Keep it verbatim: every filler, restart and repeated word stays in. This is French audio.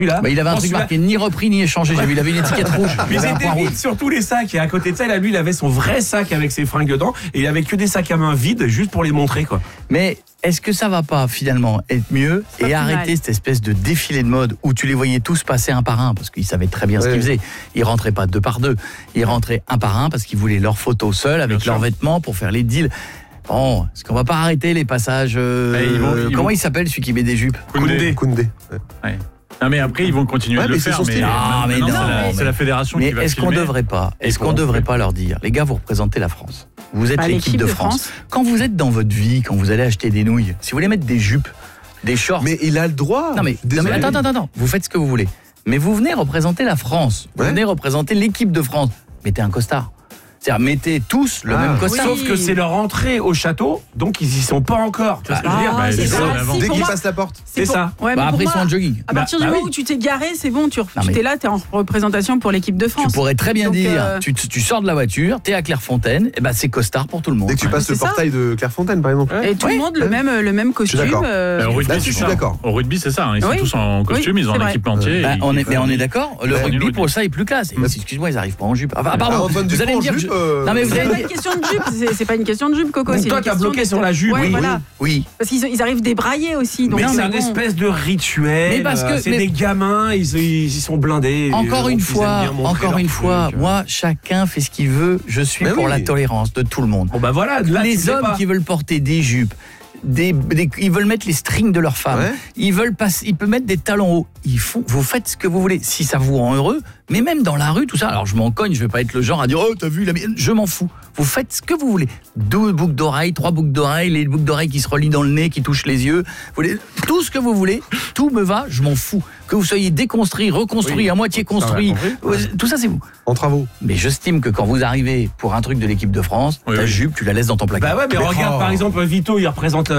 Bah, il avait un non, truc marqué ni repris ni échangé. J'ai vu, il avait une étiquette rouge. Mais Il avait un c'était point rouge. vide sur tous les sacs. Et à côté de ça, là, lui, il avait son vrai sac avec ses fringues dedans. Et il avait que des sacs à main vides juste pour les montrer, quoi. Mais est-ce que ça va pas finalement être mieux C'est pas et plus arrêter mal. cette espèce de défilé de mode où tu les voyais tous passer un par un parce qu'ils savaient très bien ce Ouais. qu'ils faisaient. Ils rentraient pas deux par deux. Ils rentraient un par un parce qu'ils voulaient leurs photos seuls avec Bien leurs sûr. vêtements pour faire les deals. Bon, est-ce qu'on va pas arrêter les passages euh, Bah, ils vont- ils comment vont- il s'appelle celui qui met des jupes? Koundé. Koundé. Ouais. Non mais après ils vont continuer Ouais, de le mais c'est faire. son Mais, style. Ah, mais maintenant, non, c'est la- mais- c'est la fédération Mais qui va est-ce qu'on filmer. devrait pas, est-ce Et qu'on pour- devrait pas leur dire, les gars, vous représentez la France. Vous êtes Bah, l'équipe de, de France. France. Quand vous êtes dans votre vie, quand vous allez acheter des nouilles, si vous voulez mettre des jupes, des shorts. Mais il a le droit. non mais, Je suis non mais désolé. attends, attends, attends, vous faites ce que vous voulez. Mais vous venez représenter la France. Vous Ouais. venez représenter l'équipe de France. Mettez un costard. C'est-à-dire, mettez tous le Ah. même costard. Oui. Sauf que c'est leur entrée au château, donc ils y sont pas encore. Tu vois ce que je veux dire Ah, bah, c'est les ça. gens avant. Si, Dès pour qu'il moi, passe la porte. C'est pour- ça. Ouais, mais Bah, pour après, ils moi, sont en jogging. à partir Bah, du bah moment oui. où tu t'es garé, c'est bon, tu, Non, tu mais- t'es là, t'es en représentation pour l'équipe de France. Tu pourrais très bien Donc, dire, euh, tu, tu sors de la voiture, t'es à Clairefontaine, et ben c'est costard pour tout le monde. Dès que tu passes c'est le ça. portail de Clairefontaine, par exemple. Et tout Ouais. le monde le même, le même costume. d'accord. euh, Bah, au rugby, Là-dessus, c'est je suis ça. d'accord. Au rugby, c'est ça. hein. Ils sont Oui. tous en costume, Oui, ils ont c'est un vrai. équipementier. Bah, et on ils est, mais font- on est d'accord. Le Ouais, rugby nul, pour rugby. ça est plus classe. Et Excuse-moi, ils arrivent pas en jupe. Ah, bah, pardon. Ah, Antoine vous allez me Dupont, dire. en je- jupe, euh, Non mais vous C'est allez pas me une dire. question de jupe, c'est c'est pas une question de jupe, Coco. Donc c'est toi, une t'as question bloqué de- sur la jupe, Ouais, oui, voilà. Oui. Parce qu'ils ils arrivent débraillés aussi. Donc Mais non, c'est mais un bon. espèce de rituel. Mais parce que- euh, c'est mais- des gamins, ils, ils, ils sont blindés. Encore Donc, une ils fois, aiment bien montrer encore leur une truc. fois, moi, chacun fait ce qu'il veut. Je suis Mais pour oui. la tolérance de tout le monde. Bon bah voilà, là, tu Les sais hommes pas. qui veulent porter des jupes, des, des- ils veulent mettre les strings de leurs femmes, Ouais. ils veulent passer, ils peuvent mettre des talons hauts. Ils font, vous faites ce que vous voulez, si ça vous rend heureux. Mais même dans la rue, tout ça. Alors je m'en cogne, je vais pas être le genre à dire oh t'as vu la mienne. Je m'en fous. Vous faites ce que vous voulez. Deux boucles d'oreilles, trois boucles d'oreilles, les boucles d'oreilles qui se relient dans le nez, qui touchent les yeux. Vous voulez tout ce que vous voulez. Tout me va. Je m'en fous. Que vous soyez déconstruit, reconstruit, Oui. à moitié on a construit, compris. tout ça c'est vous. En travaux. Mais j'estime que quand vous arrivez pour un truc de l'équipe de France, Oui, ta oui. jupe, tu la laisses dans ton placard. Bah ouais, mais Mais regarde oh. par exemple Vito, il représente